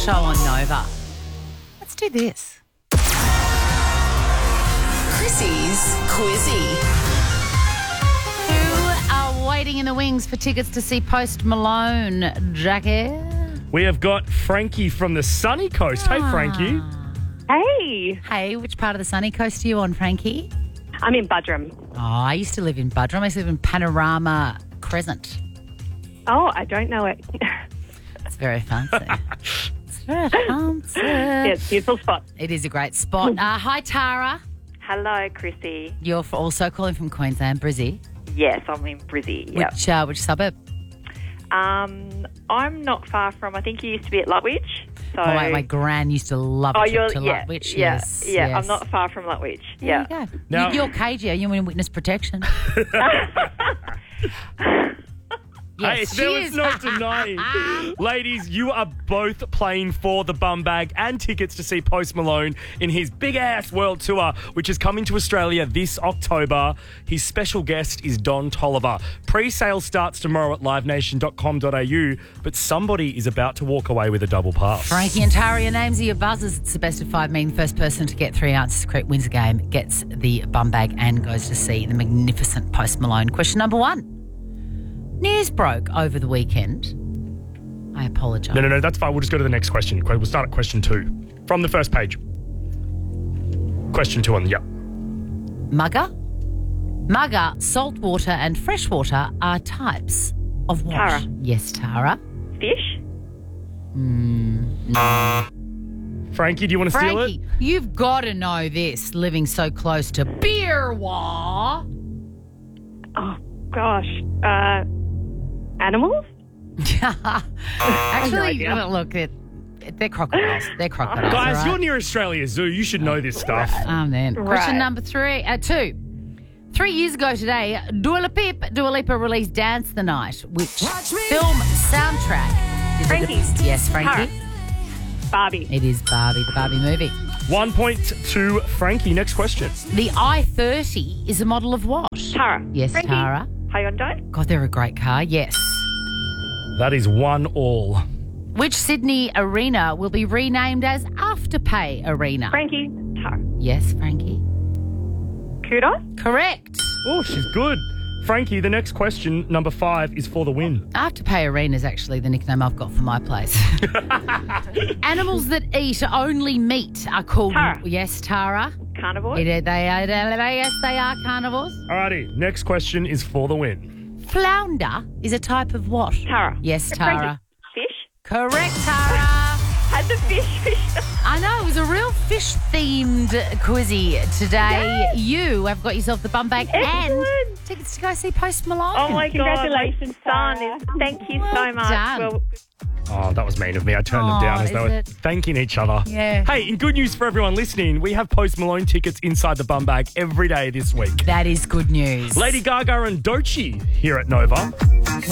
show on Nova. Let's do this. Chrissy's Quizzy. Who are waiting in the wings for tickets to see Post Malone, Jackie? We have got Frankie from the sunny coast. Hey, Frankie. Hey, Hey, which part of the sunny coast are you on, Frankie? I'm in Budrum. Oh, I used to live in Budrum. I used to live in Panorama Crescent. Oh, I don't know it. It's very fancy. It's very fancy. Yeah, it's a beautiful spot. It is a great spot. Hi, Tara. Hello, Chrissy. You're also calling from Queensland, Brizzy. Yes, I'm in Brizzy. Yep. Which suburb? I'm not far from, I think you used to be at Lutwyche. So Oh, my gran used to love a trip to Lutwyche. Yeah, Yes, yeah. yes. I'm not far from Lutwyche. There Yeah. you go. Now- You're KG. You're in witness protection. Yes, Hey, she there was is. no denying. Ladies, you are both playing for the bum bag and tickets to see Post Malone in his big-ass world tour, which is coming to Australia this October. His special guest is Don Toliver. Pre-sale starts tomorrow at livenation.com.au, but somebody is about to walk away with a double pass. Frankie and Tara, your names are your buzzers. It's the best of five, meaning the first person to get 3 answers correct wins the game, gets the bum bag and goes to see the magnificent Post Malone. Question number 1. News broke over the weekend. I apologise. No, that's fine. We'll just go to the next question. We'll start at question 2 from the first page. Question 2 on, Mugger, saltwater and freshwater are types of what? Tara. Yes, Tara. Fish? Frankie, do you want to steal it? Frankie, you've got to know this, living so close to Beerwah. Oh, gosh. Animals? Actually, idea. look, they're crocodiles. They're crocodiles. Guys, all right? you're near Australia Zoo. You should know this stuff. Then. Right. Question number 2. 3 years ago today, Dua Lipa released Dance the Night, which film soundtrack is Frankie. Yes, Frankie. Barbie. It is Barbie, the Barbie movie. 1 point to Frankie. Next question. The i30 is a model of what? Tara. Yes, Frankie. Tara. Hyundai? God, they're a great car. Yes. That is 1-1. Which Sydney arena will be renamed as Afterpay Arena? Frankie. Tara. Yes, Frankie. Kudos. Correct. Oh, she's good. Frankie, the next question, number 5, is for the win. Afterpay Arena is actually the nickname I've got for my place. Animals that eat only meat are called... Tara. Yes, Tara. Carnivore? Yes, they are carnivores. Alrighty, next question is for the win. Flounder is a type of what? Tara. Yes, Tara. Fish? Correct, Tara. Had the fish. I know, it was a real fish-themed quizzy today. You have got yourself the bum bag and tickets to go see Post Malone. Oh, my God. Congratulations, My son Sarah. is... Thank you Well so much. done. Well, Oh, that was mean of me. I turned them down as they is were it? thanking each other. Yeah. Hey, in good news for everyone listening, we have Post Malone tickets inside the bum bag every day this week. That is good news. Lady Gaga and Doechii here at Nova.